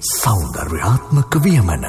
සෞන්දර්යාත්මක වියමන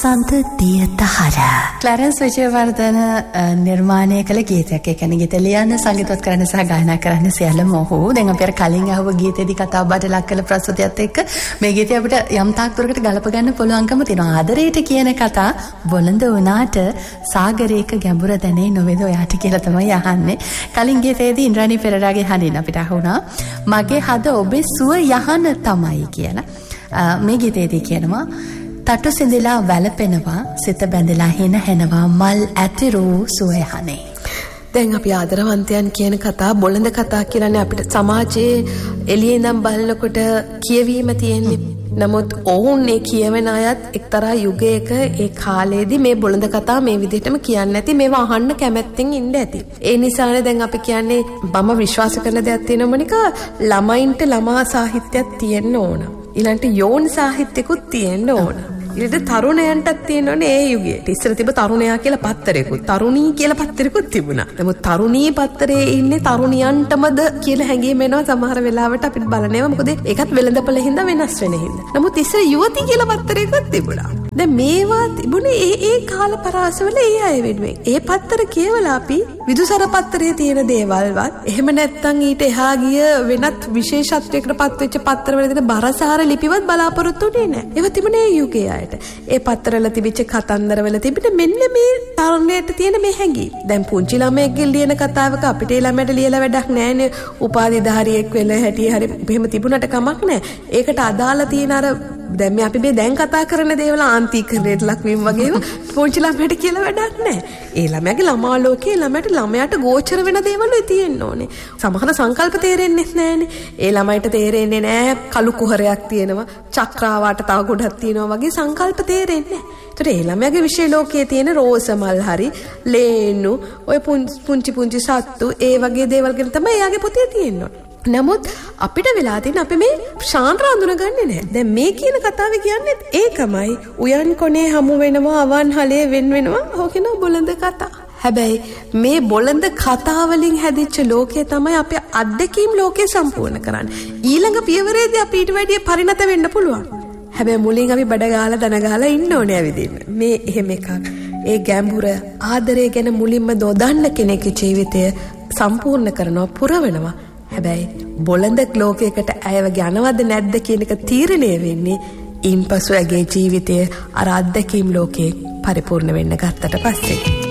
සඳතිය තහර Clarence Wijewardena නිර්මාණය කළ ගීතයක්. ඒ කියන්නේ ගීත ලියන්න සංගීතවත් කරන්න සහ ගායනා කරන්න සියල්ලම ඔහු. දැන් අපි අර කලින් අහුව ගීතේදී කතා බහට ලක් කළ ප්‍රස්තුතියත් එක්ක මේ ගීතය අපිට යම් තාක් දුරකට ගලප ගන්න පුළුවන්කම තියෙනවා. ආදරයට කියන කතා බොළඳ වුණාට සාගරයක ගැඹුර දැනේ නොවේද ඔයාට කියලා තමයි අහන්නේ. කලින් ගීතේදී ඉන්ද්‍රාණී පෙරේරාගේ හඬින් අපිට අහුණා මගේ හද ඔබේ සුව යහන තමයි කියලා. මේ ගීතේදී කියනවා තටු සිඳිලා වැළපෙනවා සිත බැඳලා හින හැනවා මල් ඇතිරු සුවයහනේ. දැන් අපි ආදරවන්තයන් කියන කතා බොළඳ කතා කියලානේ අපිට සමාජයේ එළියේ ඉඳන් බලනකොට කියවීම තියෙන්නේ. නමුත් ඔවුන් මේ කියවෙන අයත් එක්තරා යුගයක ඒ කාලේදී මේ බොළඳ කතා මේ විදිහටම කියන්නේ නැති මේවා අහන්න කැමැත්තෙන් ඉන්න ඇති. ඒ නිසානේ දැන් අපි කියන්නේ මම විශ්වාස කරන දෙයක් තියෙනවා මොනිකා ළමයින්ට ළමා සාහිත්‍යයක් තියෙන්න ඕන. ඊළඟට යෝන් සාහිත්‍යකුත් තියෙන්න ඕන. ඊළඟට තරුණයන්ටත් තියෙනෝනේ ඒ යුගයේ. ඉස්සර තිබ්බ තරුණයා කියලා පත්තරයකුත්, තරුණී කියලා පත්තරයකුත් තිබුණා. නමුත් තරුණී පත්තරේ ඉන්නේ තරුණියන්ටමද කියලා හැඟීම එනවා සමහර වෙලාවට අපිට බලනවා. මොකද ඒකත් වෙළඳපොළ හින්දා වෙනස් වෙන හින්දා. නමුත් ඉස්සර යුවති කියලා පත්තරයකුත් තිබුණා. දැන් මේවා තිබුණේ ඒ කාල පරාසවල ඒ අය වෙනුවෙන්. ඒ පත්තර කියවලා අපි විදුසර පත්තරයේ තියෙන දේවල්වත් එහෙම නැත්නම් ඊට එහා ගිය වෙනත් විශේෂත්වයකට පත්වෙච්ච පත්තරවල තියෙන බරසාර ලිපිවත් බලාපොරොත්තු වෙන්නේ නැහැ. ඒවා තිබුණේ යුගයේ අයට. ඒ පත්තරවල තිබිච්ච කතන්දරවල තිබිට මෙන්න මේ තරුණයට තියෙන මේ හැඟීම. දැන් පුංචි ළමයෙක්ගේ ලියන කතාවක අපිට ඒ ළමයට ලියලා වැඩක් නැහැනේ. උපාධිධාරියෙක් වෙලා හැටි හරි එහෙම තිබුණට කමක් නැහැ. ඒකට අදාළ තියෙන අර දැන් මේ අපි මේ දැන් කතා කරන දේවල් ආන්තිකරණයට ලක්වීම වගේම පුංචි ළමයට කියලා වැඩක් නැහැ. ඒ ළමයාගේ ළමා ලෝකේ ළමයට ගෝචර වෙන දේවල් තියෙන්න ඕනේ. සමහර සංකල්ප තේරෙන්නේ නැහැනේ. ඒ ළමයට තේරෙන්නේ නැහැ කළු කුහරයක් තියෙනවා, චක්‍රාවාට තව ගොඩක් තියෙනවා වගේ සංකල්ප තේරෙන්නේ නැහැ. ඒතර ඒ ළමයාගේ විශ්ව ලෝකයේ තියෙන රෝස මල් හරි, ලේනු, ඔය පුංචි සත්තු ඒ වගේ දේවල් ගැන තමයි එයාගේ පොතේ තියෙන්නේ. නමුත් අපිට වෙලා තියෙන අපි මේ ශාන්ත්‍ර අඳුනගන්නේ නැහැ. දැන් මේ කියන කතාවේ කියන්නේ ඒකමයි. උයන් කොනේ හමු වෙනවා, අවන් හලේ වෙන් වෙනවා. ඕකේන බොළඳ කතා. හැබැයි මේ බොළඳ කතා වලින් හැදිච්ච ලෝකය තමයි අපේ අත්දැකීම් ලෝකේ සම්පූර්ණ කරන්නේ. ඊළඟ පියවරේදී අපි ඊට වැඩිය පරිණත වෙන්න පුළුවන්. හැබැයි මුලින් අපි බඩ ගාලා දන ගාලා ඉන්න ඕනේ ඇවිදින්න. මේ එහෙම එකක්. ඒ ගැඹුර ආදරය ගැන මුලින්ම දොදන්න කෙනෙකුගේ ජීවිතය සම්පූර්ණ කරනවා, පුරවනවා. හැබැයි බොළඳ ලෝකයකට ඇයව යනවද නැද්ද කියන එක තීරණය වෙන්නේ ඉන්පසු ඇගේ ජීවිතය අර අත්දැකීම් ලෝකේ පරිපූර්ණ වෙන්න ගත්තට පස්සේ.